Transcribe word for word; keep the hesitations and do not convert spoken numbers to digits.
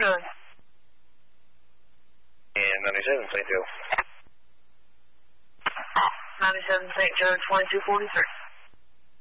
George. And ninety-seven, Saint Joe. ninety-seven, Saint Joe, twenty-two forty-three.